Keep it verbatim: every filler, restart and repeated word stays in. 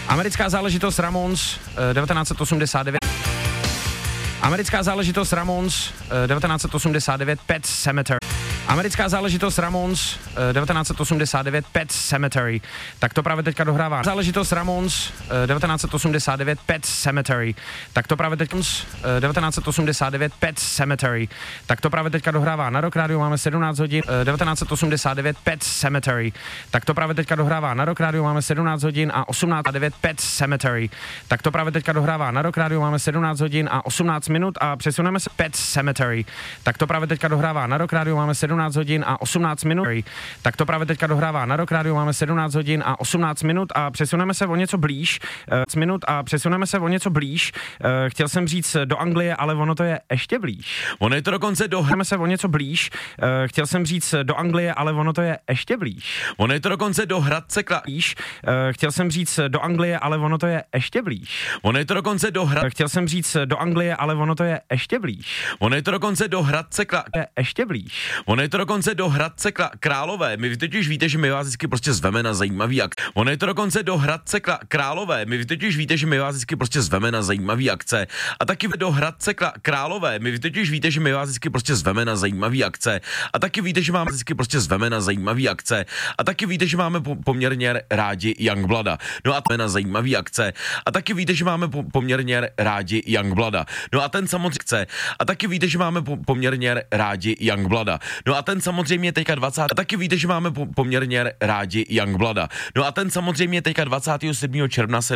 Americká záležitost Ramones devatenáct set osmdesát devět. Americká záležitost Ramones devatenáct set osmdesát devět Pet Sematary. Americká záležitost Ramones devatenáct set osmdesát devět Pet Sematary. Tak to právě teďka dohrává. Záležitost Ramones devatenáct set osmdesát devět Pet Sematary. Tak to právě teďka devatenáct set osmdesát devět Pet Sematary. Tak to právě teďka dohrává. Na Rock Radio máme sedmnáct hodin devatenáct set osmdesát devět Pet Sematary. Tak to právě teďka dohrává. Na Rock Radio máme sedmnáct hodin a osmnáct devět Pet Sematary. Tak to právě teďka dohrává. Na Rock Radio máme sedmnáct hodin a osmnáct minut a přesuneme se Pet Sematary. Tak to právě teďka dohrává. Na Rock Radio máme sedmnáct hodin a osmnáct minut. Tak to právě teďka dohrává. Na Rock Radio máme sedmnáct hodin a osmnáct minut a přesuneme se o něco blíž. minut a přesuneme se o něco blíž. Chtěl jsem říct do Anglie, ale ono to je ještě blíž. Ono je to dokonce do... se o něco blíž. Chtěl jsem říct do Anglie, ale ono to je ještě blíž. Ono je to dokonce do Hradce Králíš. Chtěl jsem říct do Anglie, ale ono to je ještě blíž. Ono je to dokonce do Hradce... Chtěl jsem říct do Anglie, ale ono to je ještě blíž. Ono je to dokonce do Hradce Krá... je ještě blíž. Ono je to dokonce do Hradce Králové. My totiž víte, že my vás vždycky prostě zveme na zajímavý akce. Ono je to dokonce do Hradce Králové. My totiž víte, že my vás vždycky prostě zveme na zajímavý akce. A taky do Hradce Králové. My totiž víte, že my vás vždycky prostě zveme na zajímavý akce. A taky víte, že máme vždycky prostě zveme na zajímavý akce. A taky víte, že máme po- poměrně rádi Youngblooda. No a na zajímavý akce. A taky víte, že máme po- poměrně rádi Youngblooda. No a ten samozřejmě chce. A taky víte, že máme po- poměrně rádi Youngblood. No a ten samozřejmě teďka dvacátého A taky víte, že máme po- poměrně rádi Youngblood. No a ten samozřejmě teďka dvacátého sedmého června se